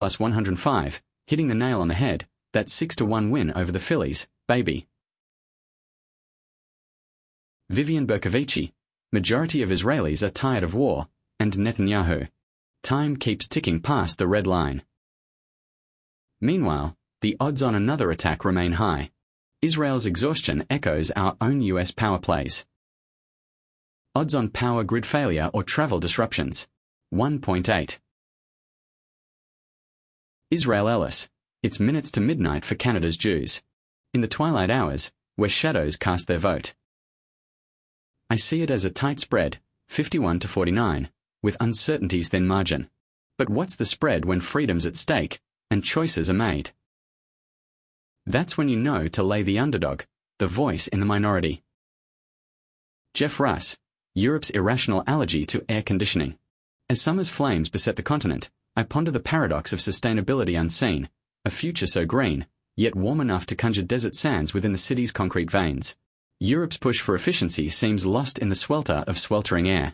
plus 105, hitting the nail on the head. That's 6-1 win over the Phillies, baby. Vivian Bercovici. Majority of Israelis are tired of war, and Netanyahu. Time keeps ticking past the red line. Meanwhile, the odds on another attack remain high. Israel's exhaustion echoes our own US power plays. Odds on power grid failure or travel disruptions. 1.8. Israel Ellis. It's minutes to midnight for Canada's Jews. In the twilight hours, where shadows cast their vote. I see it as a tight spread, 51-49, with uncertainty's thin margin. But what's the spread when freedom's at stake, and choices are made? That's when you know to lay the underdog, the voice in the minority. Jeff Russ. Europe's irrational allergy to air conditioning. As summer's flames beset the continent, I ponder the paradox of sustainability unseen, a future so green, yet warm enough to conjure desert sands within the city's concrete veins. Europe's push for efficiency seems lost in the swelter of sweltering air.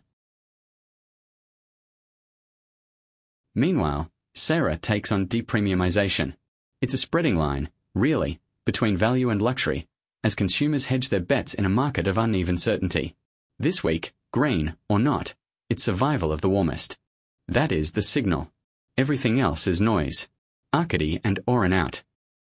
Meanwhile, Sarah takes on depremiumization. It's a spreading line, really, between value and luxury, as consumers hedge their bets in a market of uneven certainty. This week, green or not, it's survival of the warmest. That is the signal. Everything else is noise. Arcady and Oren out.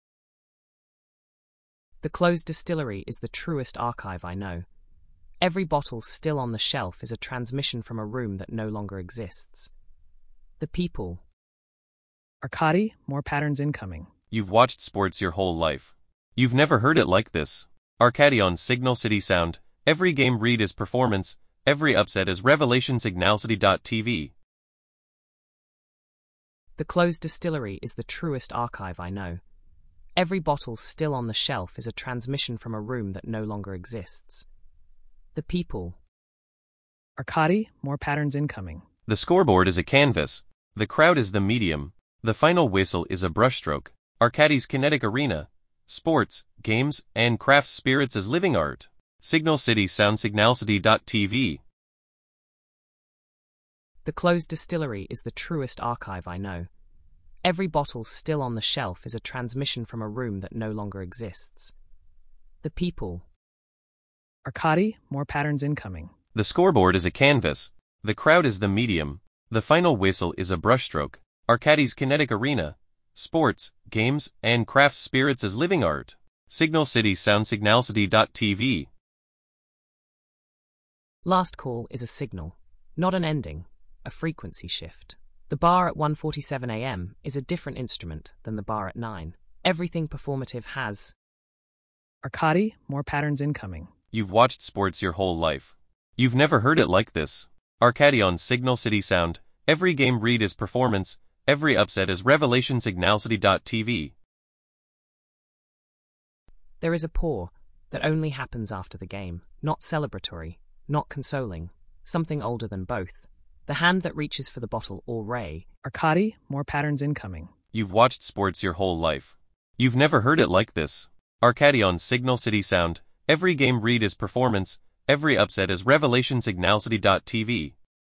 The closed distillery is the truest archive I know. Every bottle still on the shelf is a transmission from a room that no longer exists. The people. Arcady, more patterns incoming. You've watched sports your whole life. You've never heard it like this. Arcady on Signal City Sound. Every game read is performance, every upset is revelation. Signalcity.tv. The closed distillery is the truest archive I know. Every bottle still on the shelf is a transmission from a room that no longer exists. The people. Arcady, more patterns incoming. The scoreboard is a canvas. The crowd is the medium. The final whistle is a brushstroke. Arcady's kinetic arena. Sports, games, and craft spirits as living art. Signal City Sound. Signalcity.tv. The closed distillery is the truest archive I know. Every bottle still on the shelf is a transmission from a room that no longer exists. The people. Arcady, more patterns incoming. The scoreboard is a canvas. The crowd is the medium. The final whistle is a brushstroke. Arcady's kinetic arena. Sports, games, and craft spirits as living art. Signal City Sound. Signalcity.tv. Last call is a signal, not an ending, a frequency shift. The bar at 1:47 a.m. is a different instrument than the bar at 9. Everything performative has. Arcady, more patterns incoming. You've watched sports your whole life. You've never heard it like this. Arcady on Signal City Sound. Every game read is performance, every upset is revelation. Signalcity.tv. There is a pour that only happens after the game, not celebratory, not consoling, something older than both. The hand that reaches for the bottle or ray. Arcady, more patterns incoming. You've watched sports your whole life. You've never heard it like this. Arcady on Signal City Sound. Every game read is performance, every upset is revelation. Signalcity.tv.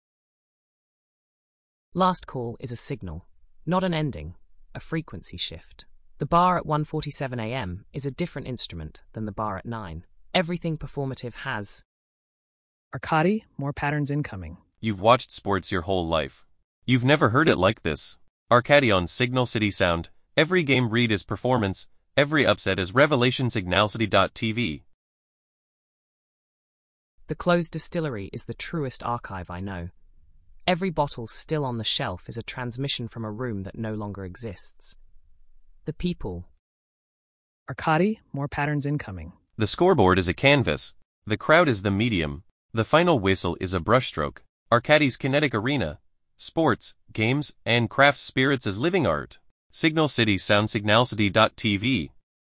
Last call is a signal, not an ending, a frequency shift. The bar at 1:47 a.m. is a different instrument than the bar at 9. Everything performative has. Arcady, more patterns incoming. You've watched sports your whole life. You've never heard it like this. Arcady on Signal City Sound. Every game read is performance, every upset is revelation. Signalcity.tv. The closed distillery is the truest archive I know. Every bottle still on the shelf is a transmission from a room that no longer exists. The people. Arcady, more patterns incoming. The scoreboard is a canvas. The crowd is the medium. The final whistle is a brushstroke. Arcady's kinetic arena. Sports, games, and craft spirits as living art. Signal City Sound. Signalcity.tv.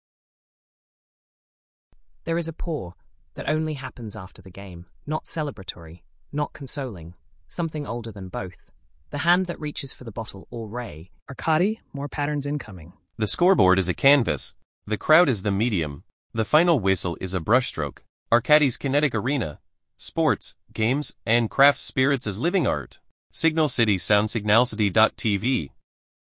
There is a pour that only happens after the game, not celebratory, not consoling, something older than both. The hand that reaches for the bottle or ray. Arcady, more patterns incoming. The scoreboard is a canvas. The crowd is the medium. The final whistle is a brushstroke. Arcady's kinetic arena. Sports, games, and craft spirits as living art. Signal City Sound. Signalcity.tv.